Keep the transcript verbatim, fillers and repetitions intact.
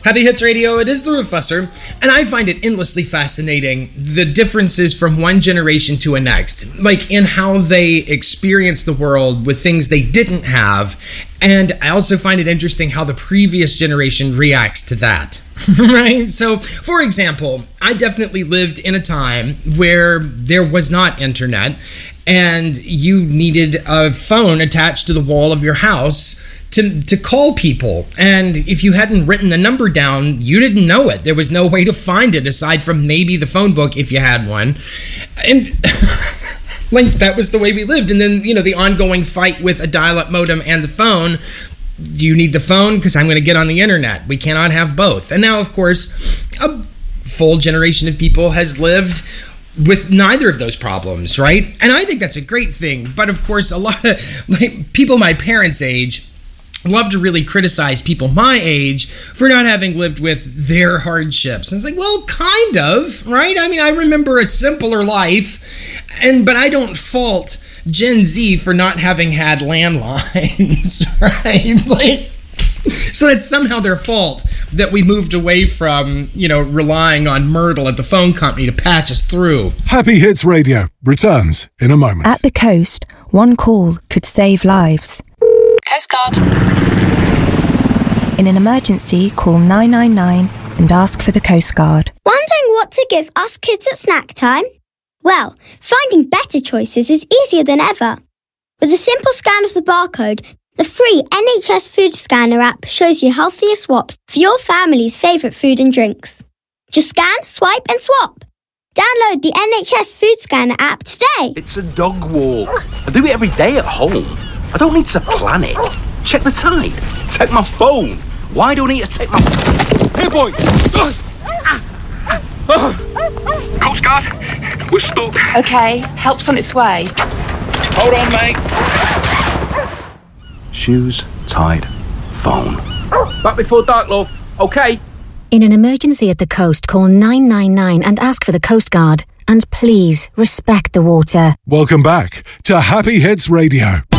Happy Hits Radio, it is the Roofusser, and I find it endlessly fascinating, the differences from one generation to a next, like in how they experience the world with things they didn't have, and I also find it interesting how the previous generation reacts to that. Right? So, for example, I definitely lived in a time where there was not internet, and you needed a phone attached to the wall of your house to to call people. And if you hadn't written the number down, you didn't know it. There was no way to find it aside from maybe the phone book if you had one. And like that was the way we lived. And then, you know, the ongoing fight with a dial-up modem and the phone. Do you need the phone? Because I'm going to get on the internet. We cannot have both. And now, of course, a full generation of people has lived with neither of those problems, right? And I think that's a great thing. But of course, a lot of like people my parents' age love to really criticize people my age for not having lived with their hardships. And it's like, well, kind of, right? I mean, I remember a simpler life, and but I don't fault Gen Z for not having had landlines, right? Like, so that's somehow their fault that we moved away from, you know, relying on Myrtle at the phone company to patch us through. Happy Hits Radio returns in a moment. At the coast, one call could save lives. Coast Guard. In an emergency, call nine nine nine and ask for the Coast Guard. Wondering what to give us kids at snack time? Well, finding better choices is easier than ever. With a simple scan of the barcode, the free N H S Food Scanner app shows you healthier swaps for your family's favourite food and drinks. Just scan, swipe and swap. Download the N H S Food Scanner app today. It's a dog walk. I do it every day at home. I don't need to plan it. Check the tide. Take my phone. Why do I need to take my... Hey, boy! Coast Guard, we're stuck. Okay, help's on its way. Hold on, mate. Shoes, tide, phone. Back before dark, love. Okay? In an emergency at the coast, call nine nine nine and ask for the Coast Guard. And please, respect the water. Welcome back to Happy Hits Radio.